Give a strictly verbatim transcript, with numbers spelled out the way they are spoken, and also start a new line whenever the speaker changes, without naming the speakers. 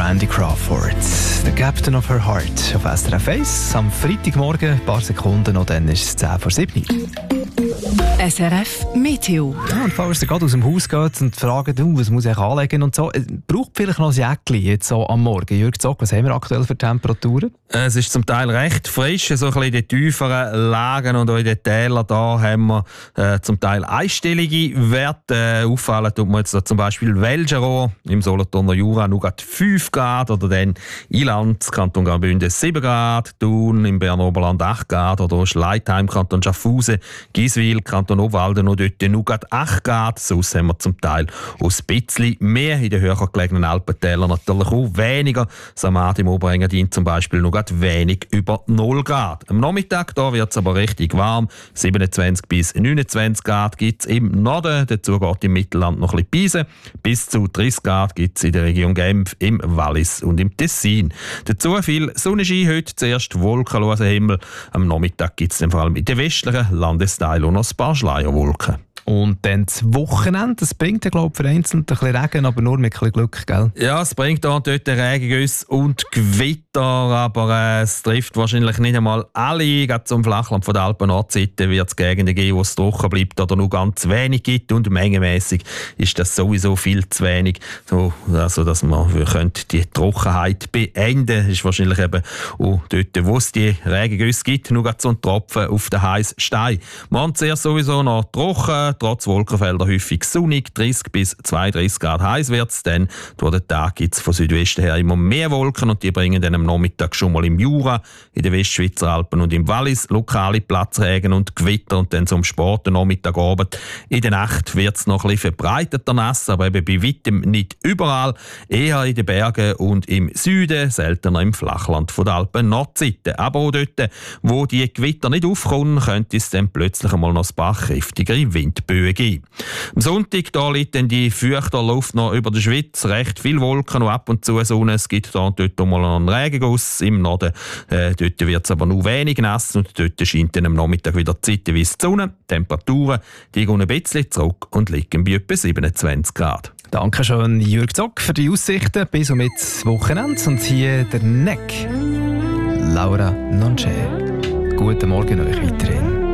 Randy Crawford. «The Captain of Her Heart» auf S R F eins. Am Freitagmorgen, ein paar Sekunden noch, dann ist es zehn vor sieben.
S R F Meteo.
Ja, und falls ihr gerade aus dem Haus geht und fragt, uh, was muss ich anlegen und so, braucht vielleicht noch ein Jäckchen jetzt so am Morgen. Jürg Zock, was haben wir aktuell für Temperaturen?
Es ist zum Teil recht frisch, so ein bisschen in den tieferen Lagen und auch in den Tälern. Da haben wir äh, zum Teil einstellige Werte. Äh, auffallen tut man jetzt da zum Beispiel Welgerow im Solothurner Jura nur gerade fünf Grad oder dann Ilanz, Kanton Graubünden sieben Grad, Thun im Berner Oberland acht Grad oder Schleitheim, Kanton Schaffhausen, Giswil, Kanton Obwalden und dort nur gerade acht Grad. Sonst haben wir zum Teil auch ein bisschen mehr in den höher gelegenen Alpentälern, natürlich auch weniger. Samad im Oberengadin zum Beispiel nur gerade wenig über null Grad. Am Nachmittag wird es aber richtig warm. siebenundzwanzig bis neunundzwanzig Grad gibt es im Norden. Dazu geht im Mittelland noch ein bisschen Pisen. Bis zu dreißig Grad gibt es in der Region Genf, im Wallis und im Tessin. Dazu viel Sonnenschein heute. Zuerst wolkenloser Himmel. Am Nachmittag gibt es vor allem in den westlichen Landesteilen noch ein paar Schleierwolken.
Und dann das Wochenende, das bringt ja, glaube ich, vereinzelt ein bisschen Regen, aber nur mit ein bisschen Glück, gell?
Ja, es bringt auch dort Regengüsse und Gewitter, aber äh, es trifft wahrscheinlich nicht einmal alle. Gerade zum Flachland von der Alpen-Nordseite wird es Gegenden geben, wo es trocken bleibt oder nur ganz wenig gibt. Und mengenmässig ist das sowieso viel zu wenig, so, also dass man die Trockenheit beenden könnte. Das ist wahrscheinlich eben auch dort, wo es die Regengüsse gibt, nur so ein Tropfen auf den heißen Stein. Man zuerst sowieso noch trocken, trotz Wolkenfelder häufig sonnig, dreißig bis zweiunddreißig Grad heiß wird es. Dann durch den Tag gibt es von Südwesten her immer mehr Wolken und die bringen dann am Nachmittag schon mal im Jura, in den Westschweizer Alpen und im Wallis lokale Platzregen und Gewitter und dann zum späten Nachmittagabend. In der Nacht wird es noch ein bisschen verbreiteter nass, aber eben bei weitem nicht überall, eher in den Bergen und im Süden, seltener im Flachland von der Alpen-Nordseite. Aber auch dort, wo die Gewitter nicht aufkommen, könnte es dann plötzlich einmal noch ein paar kräftigere Windböen geben. Am Sonntag da liegt dann die feuchte Luft noch über der Schweiz, recht viel Wolken und ab und zu Sonne. Es gibt da und dort mal einen Regenguss im Norden. Äh, dort wird es aber nur wenig nass und dort scheint dann am Nachmittag wieder zeitweise die Sonne. Die Temperaturen die gehen ein bisschen zurück und liegen bei etwa siebenundzwanzig Grad.
Dankeschön, Jürg Zock, für die Aussichten bis und mit Wochenende. Und hier der Neck, Laura Nonche. Guten Morgen euch weiterhin.